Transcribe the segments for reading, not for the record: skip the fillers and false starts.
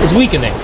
is weakening.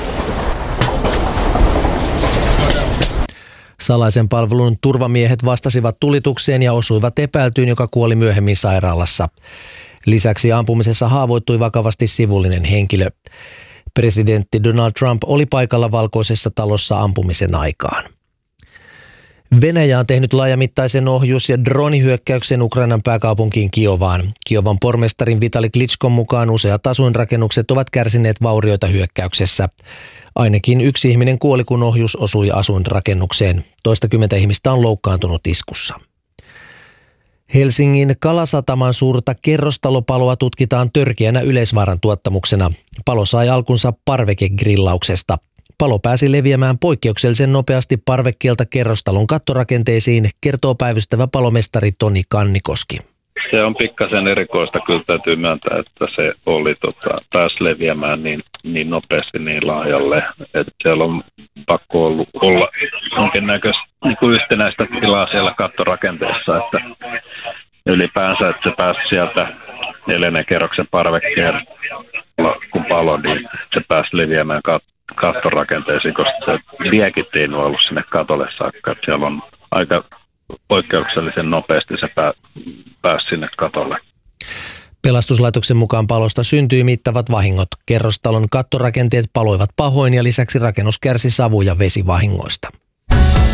Salaisen palvelun turvamiehet vastasivat tulitukseen ja osuivat epäiltyyn, joka kuoli myöhemmin sairaalassa. Lisäksi ampumisessa haavoittui vakavasti sivullinen henkilö. Presidentti Donald Trump oli paikalla Valkoisessa talossa ampumisen aikaan. Venäjä on tehnyt laajamittaisen ohjus- ja droonihyökkäyksen Ukrainan pääkaupunkiin Kiovaan. Kiovan pormestarin Vitali Klitschkon mukaan useat asuinrakennukset ovat kärsineet vaurioita hyökkäyksessä. Ainakin yksi ihminen kuoli, kun ohjus osui asuinrakennukseen. Toistakymmentä ihmistä on loukkaantunut iskussa. Helsingin Kalasataman suurta kerrostalopaloa tutkitaan törkeänä yleisvaaran tuottamuksena. Palo sai alkunsa parvekegrillauksesta. Palo pääsi leviämään poikkeuksellisen nopeasti parvekkeelta kerrostalon kattorakenteisiin, kertoo päivystävä palomestari Toni Kannikoski. Se on pikkasen erikoista, kyllä täytyy myöntää, että se oli pääsi leviämään niin nopeasti niin laajalle, että siellä on pakko olla jonkinnäköistä niin yhtenäistä tilaa siellä kattorakenteessa, että ylipäänsä, että se pääsi sieltä 4. kerroksen parvekkeen, kun palo, niin se pääsi leviämään kattorakenteisiin, koska se liekit ei ollut sinne katolle saakka, että siellä on aika poikkeuksellisen nopeasti se pääsi sinne katolle. Pelastuslaitoksen mukaan palosta syntyi mittavat vahingot. Kerrostalon kattorakenteet paloivat pahoin ja lisäksi rakennus kärsi savu- ja vesivahingoista.